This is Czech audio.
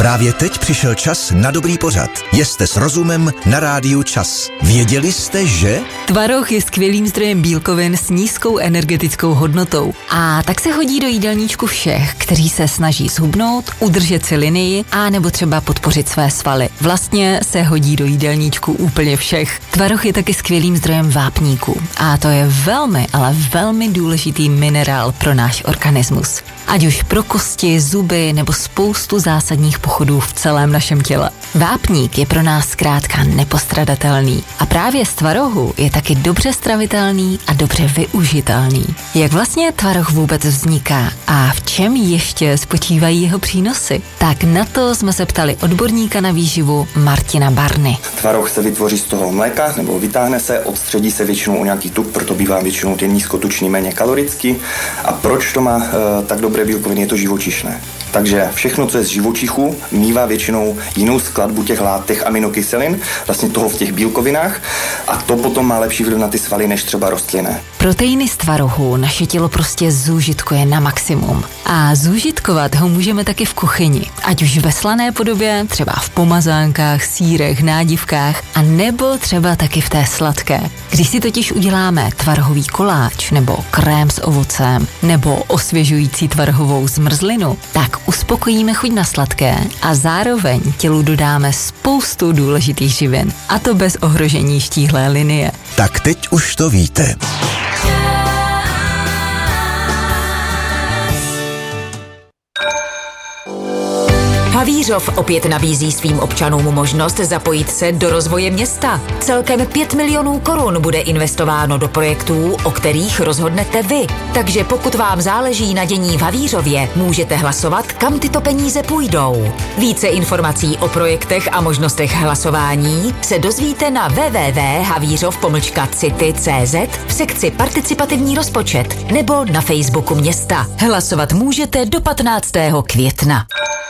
Právě teď přišel čas na dobrý pořad. Jeste s rozumem na rádiu Čas. Věděli jste, že? Tvaroh je skvělým zdrojem bílkovin s nízkou energetickou hodnotou. A tak se hodí do jídelníčku všech, kteří se snaží zhubnout, udržet si linii a nebo třeba podpořit své svaly. Vlastně se hodí do jídelníčku úplně všech. Tvaroh je taky skvělým zdrojem vápníku. A to je velmi, ale velmi důležitý minerál pro náš organismus. Ať už pro kosti, zuby nebo spoustu zásadních pochodů v celém našem těle. Vápník je pro nás zkrátka nepostradatelný a právě z tvarohu je taky dobře stravitelný a dobře využitelný. Jak vlastně tvaroh vůbec vzniká a v čem ještě spočívají jeho přínosy? Tak na to jsme se ptali odborníka na výživu Martina Barny. Tvaroh se vytvoří z toho mléka nebo vytáhne se, odstředí se většinou o nějaký tuk, proto bývá většinou ten nízkotučný, méně kalorický. A proč to má tak dobré bílkoviny? Je to živočišné. Takže všechno, co je z živočichů, mívá většinou jinou skladbu těch látek aminokyselin, vlastně toho v těch bílkovinách, a to potom má lepší vliv na ty svaly než třeba rostlinné. Proteiny z tvarohu naše tělo prostě zúžitkuje na maximum. A zúžitkovat ho můžeme taky v kuchyni, ať už ve slané podobě, třeba v pomazánkách, sýrech, nádivkách, a nebo třeba taky v té sladké. Když si totiž uděláme tvarohový koláč, nebo krém s ovocem, nebo osvěžující tvarohovou zmrzlinu, tak uspokojíme chuť na sladké a zároveň tělu dodáme spoustu důležitých živin. A to bez ohrožení štíhlé linie. Tak teď už to víte. Havířov opět nabízí svým občanům možnost zapojit se do rozvoje města. Celkem 5 milionů korun bude investováno do projektů, o kterých rozhodnete vy. Takže pokud vám záleží na dění v Havířově, můžete hlasovat, kam tyto peníze půjdou. Více informací o projektech a možnostech hlasování se dozvíte na www.havířov.city.cz v sekci participativní rozpočet nebo na Facebooku města. Hlasovat můžete do 15. května.